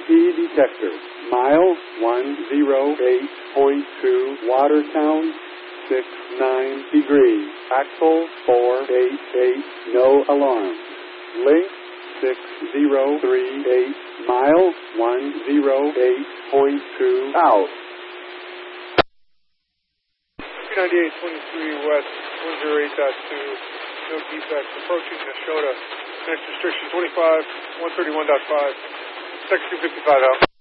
EMP detector. Mile 108.2, Watertown, 69 degrees. Axle 488, no alarm. Link 6038, mile 108.2, out. 9823 West, 108.2, no defects, approaching Nashotah. Next restriction 25, 131.5, section 255 out.